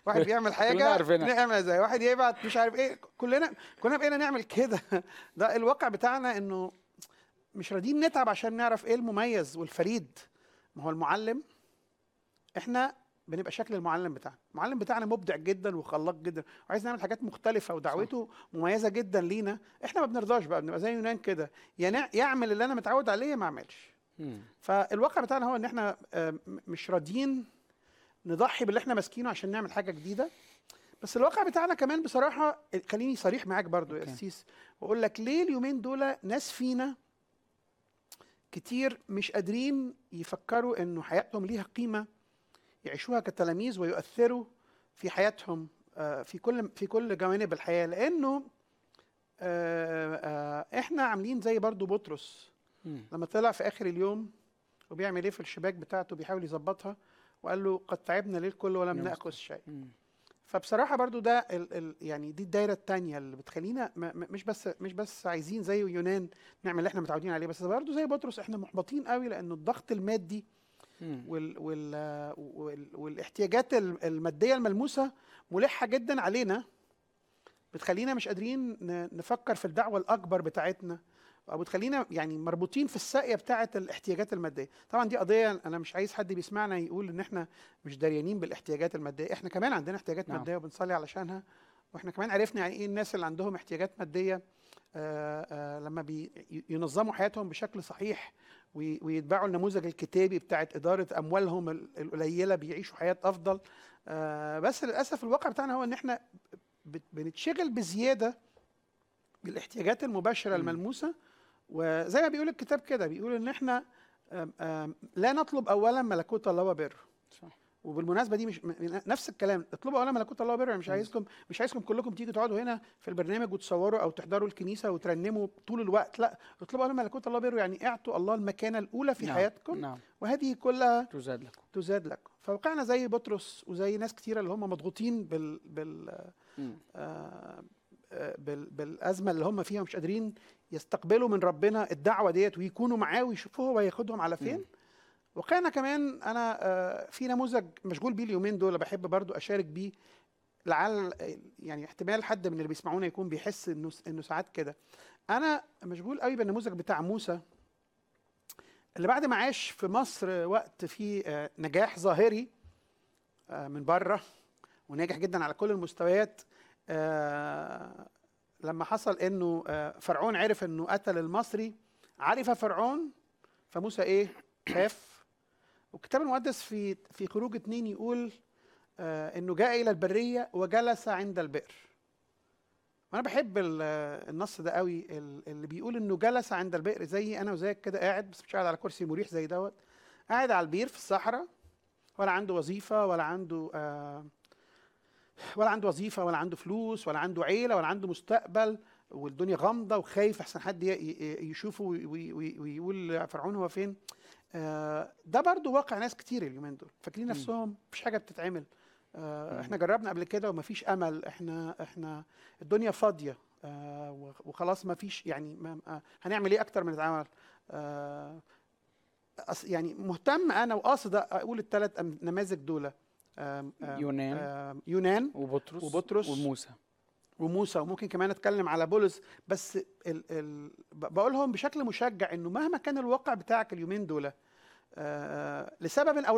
واحد بيعمل حاجه نعمل زي واحد يبعت مش عارف ايه، كلنا بقينا نعمل كده. ده الواقع بتاعنا، انه مش راضيين نتعب عشان نعرف ايه المميز والفريد. ما هو المعلم، احنا بنبقى شكل المعلم بتاعنا. المعلم بتاعنا مبدع جدا وخلاق جدا وعايز نعمل حاجات مختلفه ودعوته مميزه جدا لينا. احنا ما بنرضاش بقى، بنبقى زي يونان كده، يعمل اللي انا متعود عليه يا ما اعملش. فالواقع بتاعنا هو ان احنا مش راضيين نضحي باللي احنا ماسكينه عشان نعمل حاجه جديده. بس الواقع بتاعنا كمان بصراحه، خليني صريح معاك برضو يا أسيس، واقول لك ليه اليومين دول ناس فينا كتير مش قادرين يفكروا انه حياتهم ليها قيمه يعيشوها كتلاميذ ويؤثروا في حياتهم في كل جوانب الحياه. لانه احنا عاملين زي برضو بطرس لما طلع في اخر اليوم وبيعمل ايه في الشباك بتاعته، بيحاول يظبطها، وقال له قد تعبنا الليل كله ولم ناخذ شيء. فبصراحه برضو ده يعني دي الدايره الثانيه اللي بتخلينا مش بس عايزين زي يونان نعمل اللي احنا متعودين عليه، بس برضو زي بطرس احنا محبطين قوي لانه الضغط المادي والاحتياجات الماديه الملموسه ملحه جدا علينا، بتخلينا مش قادرين نفكر في الدعوه الاكبر بتاعتنا، او بتخلينا يعني مربوطين في الساقيه بتاعه الاحتياجات الماديه. طبعا دي قضيه انا مش عايز حد بيسمعنا يقول ان احنا مش داريانين بالاحتياجات الماديه، احنا كمان عندنا احتياجات ماديه وبنصلي علشانها، واحنا كمان عرفنا يعني ايه الناس اللي عندهم احتياجات ماديه لما بينظموا حياتهم بشكل صحيح ويتبعوا النموذج الكتابي بتاعت إدارة أموالهم القليلة بيعيشوا حياة أفضل. بس للأسف الواقع بتاعنا هو إن إحنا بنتشغل بزيادة بالاحتياجات المباشرة الملموسة، وزي ما بيقول الكتاب كده، بيقول إن إحنا لا نطلب أولا ملكوت الله وبره. وبالمناسبه دي مش نفس الكلام، اطلبوا اولا ملكوت الله وبره. مش عايزكم كلكم تيجوا تقعدوا هنا في البرنامج وتصوروا او تحضروا الكنيسه وترنموا طول الوقت، لا، اطلبوا اولا ملكوت الله وبره، يعني اعطوا الله المكانه الاولى في حياتكم، وهذه كولها تزاد لكم. فوقعنا زي بطرس وزي ناس كتيره اللي هم مضغوطين بالازمه اللي هم فيها، مش قادرين يستقبلوا من ربنا الدعوه ديت ويكونوا معاه ويشوفوه هو هياخدهم على فين. وقعنا كمان انا في نموذج مشغول بيه اليومين دول، بحب برضو اشارك بيه، لعل يعني احتمال حد من اللي بيسمعونا يكون بيحس انه ساعات كده. انا مشغول قوي بالنموذج بتاع موسى، اللي بعد ما عاش في مصر وقت فيه نجاح ظاهري من بره وناجح جدا على كل المستويات، لما حصل انه فرعون عرف انه قتل المصري، عرف فرعون فموسى ايه؟ خاف. والكتاب المقدس في خروج 2 يقول انه جاء الى البريه وجلس عند البئر. وانا بحب النص ده قوي، اللي بيقول انه جلس عند البئر، زي انا وزيك كده قاعد، بس مش قاعد على كرسي مريح زي دوت، قاعد على البير في الصحراء، ولا عنده وظيفه ولا عنده فلوس ولا عنده عيله ولا عنده مستقبل، والدنيا غامضه وخايف احسن حد يشوفه ويقول فرعون هو فين. ده برضو واقع ناس كتير اليومين دول، فاكرين نفسهم مفيش حاجه بتتعمل. احنا جربنا قبل كده ومفيش امل، احنا الدنيا فاضيه وخلاص مفيش، يعني هنعمل ايه اكتر من نتعامل. يعني مهتم انا وقاصد اقول ال3 نماذج دول، يونان وبطرس وموسى، وممكن كمان اتكلم على بولس. بس بقولهم بشكل مشجع انه مهما كان الواقع بتاعك اليومين دول، لسبب او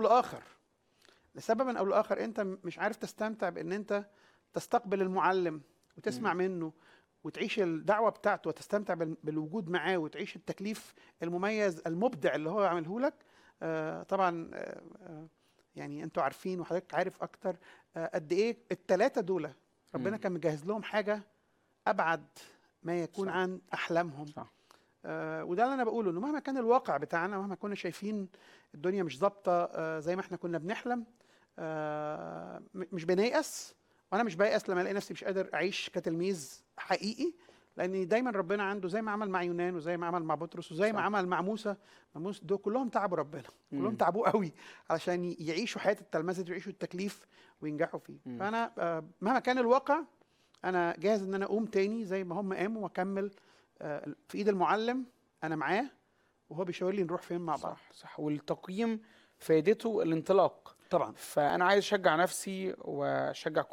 لاخر انت مش عارف تستمتع بان انت تستقبل المعلم وتسمع منه وتعيش الدعوه بتاعته وتستمتع بالوجود معاه وتعيش التكليف المميز المبدع اللي هو عامله لك. طبعا يعني انتوا عارفين وحضرتك عارف اكتر قد ايه ال3 دول ربنا كان مجهز لهم حاجه ابعد ما يكون عن احلامهم. وده اللي انا بقوله، انه مهما كان الواقع بتاعنا، مهما كنا شايفين الدنيا مش ظابطه زي ما احنا كنا بنحلم، مش بنيأس. وانا مش بيأس لما الاقي نفسي مش قادر اعيش كتلميذ حقيقي، لان دايما ربنا عنده زي ما عمل مع يونان وزي ما عمل مع بطرس وزي ما عمل مع موسى. دول كلهم تعبوا ربنا، كلهم تعبوه قوي علشان يعيشوا حياه التلمذه، ويعيشوا التكليف وينجحوا فيه. فانا مهما كان الواقع انا جاهز ان انا اقوم تاني زي ما هم قاموا واكمل في ايد المعلم، انا معاه وهو بيشاور لي نروح فين مع بعض. صح. والتقييم فائدته الانطلاق. طبعا. فانا عايز اشجع نفسي واشجع